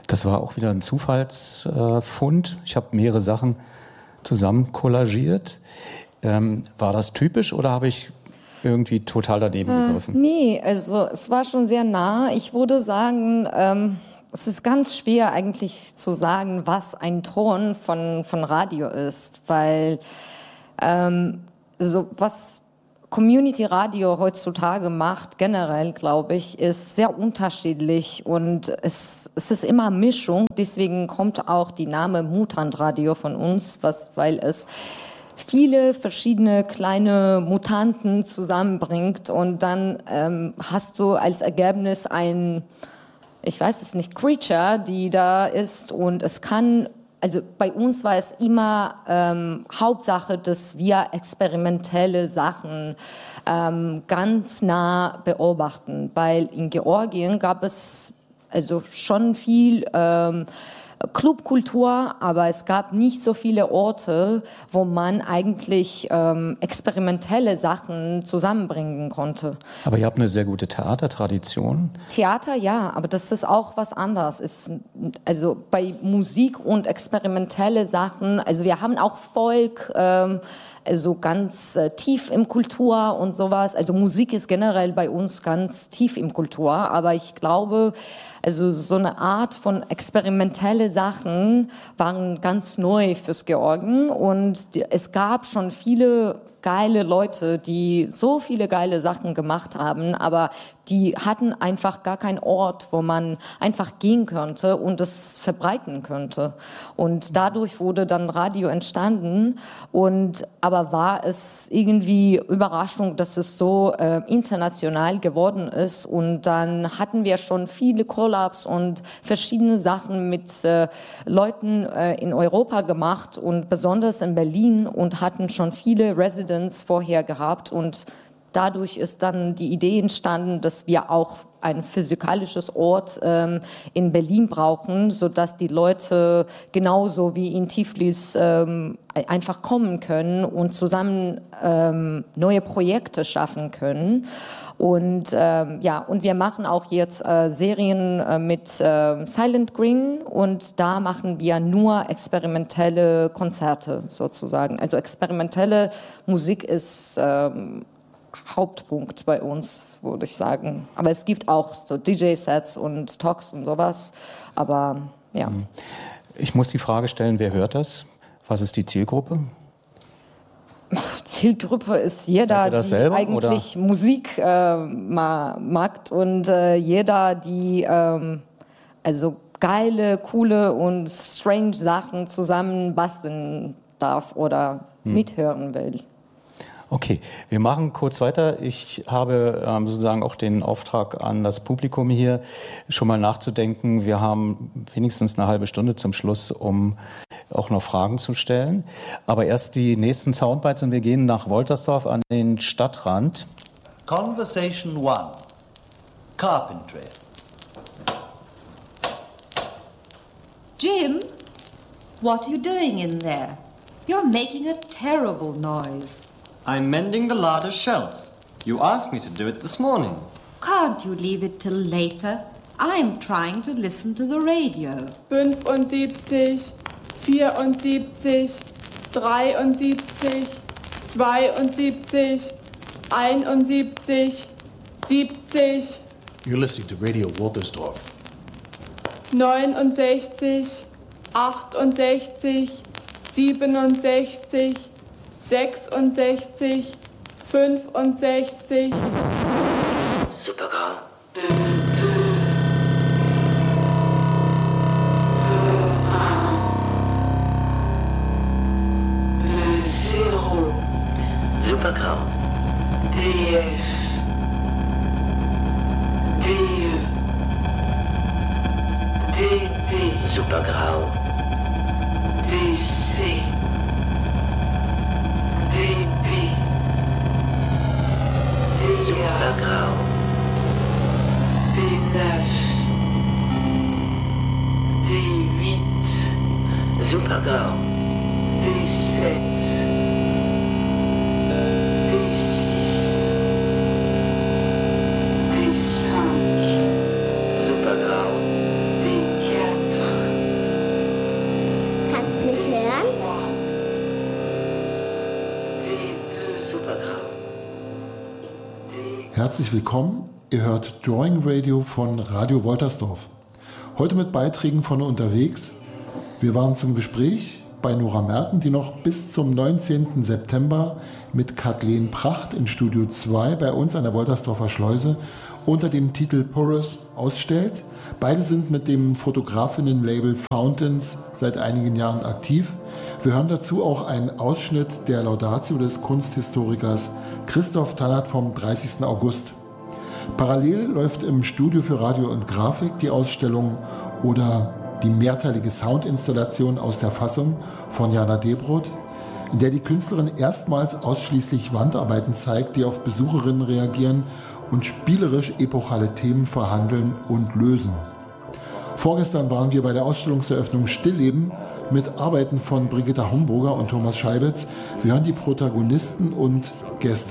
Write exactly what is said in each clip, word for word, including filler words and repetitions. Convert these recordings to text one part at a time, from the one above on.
Das war auch wieder ein Zufallsfund. Ich habe mehrere Sachen zusammen kollagiert. Ähm, war das typisch oder habe ich irgendwie total daneben äh, gegriffen? Nee, also es war schon sehr nah. Ich würde sagen, ähm, es ist ganz schwer eigentlich zu sagen, was ein Ton von, von Radio ist, weil ähm, so was Community Radio heutzutage macht, generell, glaube ich, ist sehr unterschiedlich und es, es ist immer Mischung. Deswegen kommt auch die Name Mutant Radio von uns, was, weil es viele verschiedene kleine Mutanten zusammenbringt und dann ähm, hast du als Ergebnis ein, ich weiß es nicht, Creature, die da ist und es kann, also bei uns war es immer ähm, Hauptsache, dass wir experimentelle Sachen ähm, ganz nah beobachten, weil in Georgien gab es also schon viel ähm, Clubkultur, aber es gab nicht so viele Orte, wo man eigentlich ähm, experimentelle Sachen zusammenbringen konnte. Aber ihr habt eine sehr gute Theatertradition. Theater, ja, aber das ist auch was anderes. Ist, also bei Musik und experimentelle Sachen, also wir haben auch Folk, ähm, also ganz äh, tief im Kultur und sowas. Also Musik ist generell bei uns ganz tief im Kultur, aber ich glaube, also so eine Art von experimentelle Sachen waren ganz neu fürs Georgien und die, es gab schon viele geile Leute, die so viele geile Sachen gemacht haben, aber die hatten einfach gar keinen Ort, wo man einfach gehen könnte und es verbreiten könnte. Und dadurch wurde dann Radio entstanden. Und aber war es irgendwie Überraschung, dass es so äh, international geworden ist. Und dann hatten wir schon viele Collabs und verschiedene Sachen mit äh, Leuten äh, in Europa gemacht und besonders in Berlin und hatten schon viele Residents vorher gehabt und dadurch ist dann die Idee entstanden, dass wir auch ein physikalisches Ort ähm, in Berlin brauchen, sodass die Leute genauso wie in Tiflis ähm, einfach kommen können und zusammen ähm, neue Projekte schaffen können. Und ähm, ja, und wir machen auch jetzt äh, Serien äh, mit äh, Silent Green und da machen wir nur experimentelle Konzerte sozusagen. Also experimentelle Musik ist ähm, Hauptpunkt bei uns, würde ich sagen. Aber es gibt auch so D J-Sets und Talks und sowas. Aber ja. Ich muss die Frage stellen, wer hört das? Was ist die Zielgruppe? Zielgruppe ist jeder, die selber, eigentlich oder? Musik äh, mag und äh, jeder, die ähm, also geile, coole und strange Sachen zusammen basteln darf oder hm. mithören will. Okay, wir machen kurz weiter. Ich habe ähm, sozusagen auch den Auftrag an das Publikum hier, schon mal nachzudenken. Wir haben wenigstens eine halbe Stunde zum Schluss, um auch noch Fragen zu stellen. Aber erst die nächsten Soundbites und wir gehen nach Woltersdorf an den Stadtrand. Conversation one. Carpentry. Jim, what are you doing in there? You're making a terrible noise. I'm mending the larder shelf. You asked me to do it this morning. Can't you leave it till later? I'm trying to listen to the radio. fünfundsiebzig, vierundsiebzig, dreiundsiebzig, zweiundsiebzig, einundsiebzig, siebzig. You're listening to Radio Woltersdorf. neunundsechzig, achtundsechzig, siebenundsechzig, sechsundsechzig, fünfundsechzig. Supergrau. Zero. Supergrau. D F. D D D. Supergrau. D C. D P. Supergrau. D neuf. D huit. Supergrau. D sept. D cinq. Supergrau. D quatre. Herzlich willkommen. Ihr hört Drawing Radio von Radio Woltersdorf. Heute mit Beiträgen von unterwegs. Wir waren zum Gespräch bei Nora Merten, die noch bis zum neunzehnten September mit Kathleen Pracht in Studio zwei bei uns an der Woltersdorfer Schleuse unter dem Titel Porous ausstellt. Beide sind mit dem Fotografinnen-Label Fountains seit einigen Jahren aktiv. Wir hören dazu auch einen Ausschnitt der Laudatio des Kunsthistorikers Christoph Tannert vom dreißigsten August. Parallel läuft im Studio für Radio und Grafik die Ausstellung oder die mehrteilige Soundinstallation aus der Fassung von Jana Debrot, in der die Künstlerin erstmals ausschließlich Wandarbeiten zeigt, die auf Besucherinnen reagieren und spielerisch epochale Themen verhandeln und lösen. Vorgestern waren wir bei der Ausstellungseröffnung Stillleben mit Arbeiten von Brigitta Homburger und Thomas Scheibitz. Wir hören die Protagonisten und Gäste.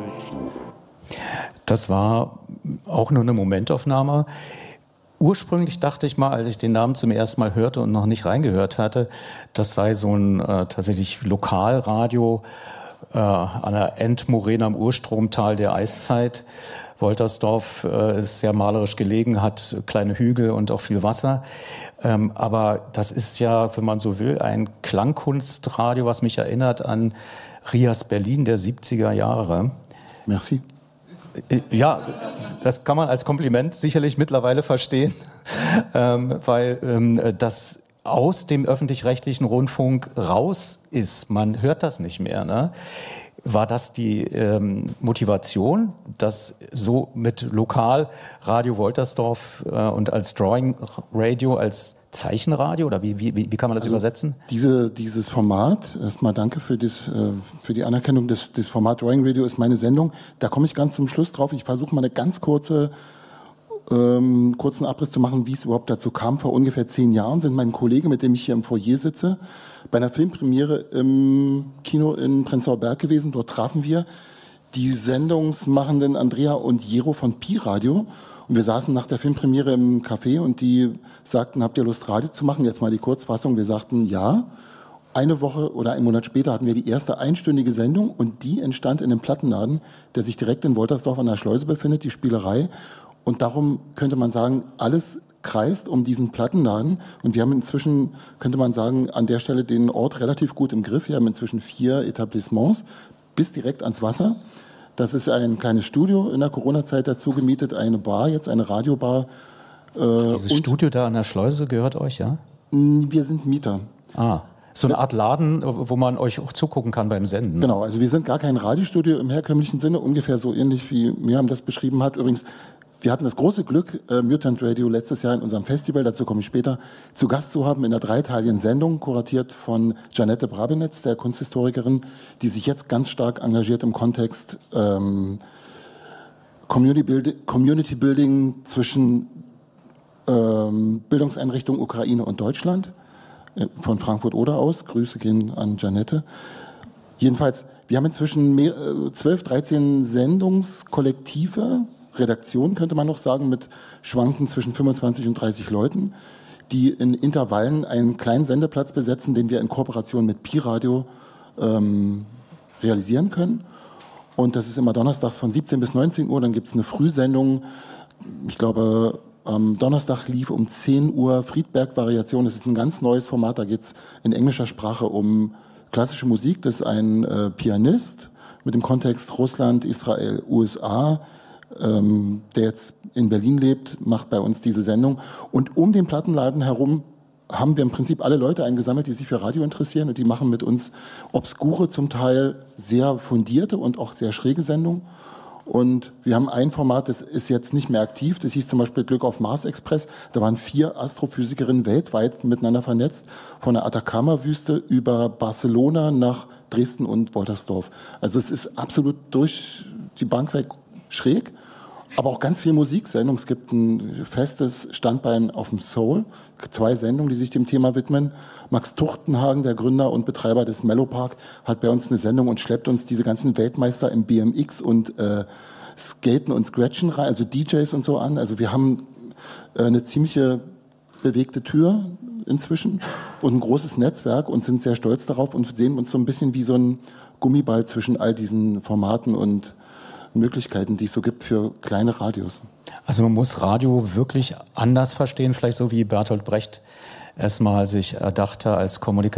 Das war auch nur eine Momentaufnahme. Ursprünglich dachte ich mal, als ich den Namen zum ersten Mal hörte und noch nicht reingehört hatte, das sei so ein äh, tatsächlich Lokalradio äh, an der Endmoräne am Urstromtal der Eiszeit. Woltersdorf äh, ist sehr malerisch gelegen, hat kleine Hügel und auch viel Wasser. Ähm, aber das ist ja, wenn man so will, ein Klangkunstradio, was mich erinnert an Rias Berlin der siebziger Jahre. Merci. Ja, das kann man als Kompliment sicherlich mittlerweile verstehen, ähm, weil ähm, das aus dem öffentlich-rechtlichen Rundfunk raus ist. Man hört das nicht mehr, ne? War das die ähm, Motivation, das so mit Lokal Radio Woltersdorf äh, und als Drawing Radio, als Zeichenradio oder wie, wie, wie kann man das also übersetzen? Diese, dieses Format, erstmal danke für, das, für die Anerkennung, des, das Format Drawing Radio ist meine Sendung. Da komme ich ganz zum Schluss drauf. Ich versuche mal eine ganz kurze, ähm, kurzen Abriss zu machen, wie es überhaupt dazu kam. Vor ungefähr zehn Jahren sind mein Kollege, mit dem ich hier im Foyer sitze, bei einer Filmpremiere im Kino in Prenzlauer Berg gewesen. Dort trafen wir die Sendungsmachenden Andrea und Jero von Pi Radio. Und wir saßen nach der Filmpremiere im Café und die sagten, habt ihr Lust, Radio zu machen? Jetzt mal die Kurzfassung. Wir sagten, ja. Eine Woche oder einen Monat später hatten wir die erste einstündige Sendung und die entstand in einem Plattenladen, der sich direkt in Woltersdorf an der Schleuse befindet, die Spielerei. Und darum könnte man sagen, alles kreist um diesen Plattenladen. Und wir haben inzwischen, könnte man sagen, an der Stelle den Ort relativ gut im Griff. Wir haben inzwischen vier Etablissements bis direkt ans Wasser. Das ist ein kleines Studio in der Corona-Zeit dazu gemietet, eine Bar, jetzt eine Radiobar. Äh, Dieses Studio da an der Schleuse gehört euch, ja? Wir sind Mieter. Ah, so eine Art Laden, wo man euch auch zugucken kann beim Senden. Genau, also wir sind gar kein Radiostudio im herkömmlichen Sinne, ungefähr so ähnlich wie Miriam das beschrieben hat. Übrigens, wir hatten das große Glück, äh, Mutant Radio letztes Jahr in unserem Festival, dazu komme ich später, zu Gast zu haben in einer dreiteiligen Sendung, kuratiert von Janette Brabinetz, der Kunsthistorikerin, die sich jetzt ganz stark engagiert im Kontext ähm, Community, Build- Community Building zwischen ähm, Bildungseinrichtungen Ukraine und Deutschland, äh, von Frankfurt-Oder aus. Grüße gehen an Janette. Jedenfalls, wir haben inzwischen mehr, äh, zwölf, dreizehn Sendungskollektive, Redaktion, könnte man noch sagen, mit Schwanken zwischen fünfundzwanzig und dreißig Leuten, die in Intervallen einen kleinen Sendeplatz besetzen, den wir in Kooperation mit Pi Radio ähm, realisieren können. Und das ist immer donnerstags von siebzehn bis neunzehn Uhr. Dann gibt es eine Frühsendung. Ich glaube, am Donnerstag lief um zehn Uhr Friedberg-Variation. Das ist ein ganz neues Format. Da geht es in englischer Sprache um klassische Musik. Das ist ein äh, Pianist mit dem Kontext Russland, Israel, U S A, Ähm, der jetzt in Berlin lebt, macht bei uns diese Sendung. Und um den Plattenladen herum haben wir im Prinzip alle Leute eingesammelt, die sich für Radio interessieren, und die machen mit uns obskure, zum Teil sehr fundierte und auch sehr schräge Sendungen. Und wir haben ein Format, das ist jetzt nicht mehr aktiv, das hieß zum Beispiel Glück auf Mars Express. Da waren vier Astrophysikerinnen weltweit miteinander vernetzt, von der Atacama-Wüste über Barcelona nach Dresden und Woltersdorf. Also es ist absolut durch die Bank weg schräg, aber auch ganz viel Musiksendung. Es gibt ein festes Standbein auf dem Soul, zwei Sendungen, die sich dem Thema widmen. Max Tuchtenhagen, der Gründer und Betreiber des Mellopark, hat bei uns eine Sendung und schleppt uns diese ganzen Weltmeister im B M X und äh, Skaten und Scratchen rein, also D Js und so an. Also wir haben äh, eine ziemliche bewegte Tür inzwischen und ein großes Netzwerk und sind sehr stolz darauf und sehen uns so ein bisschen wie so ein Gummiball zwischen all diesen Formaten und Möglichkeiten, die es so gibt für kleine Radios? Also man muss Radio wirklich anders verstehen, vielleicht so wie Bertolt Brecht es mal sich erdachte als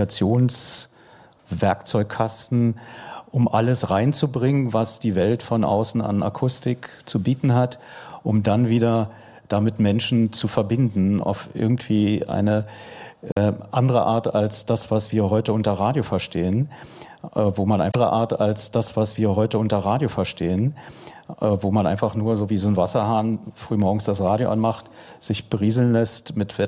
Kommunikationswerkzeugkasten, um alles reinzubringen, was die Welt von außen an Akustik zu bieten hat, um dann wieder damit Menschen zu verbinden auf irgendwie eine äh, andere Art als das, was wir heute unter Radio verstehen, äh, wo man andere Art als das, was wir heute unter Radio verstehen, äh, wo man einfach nur so wie so ein Wasserhahn frühmorgens das Radio anmacht, sich berieseln lässt mit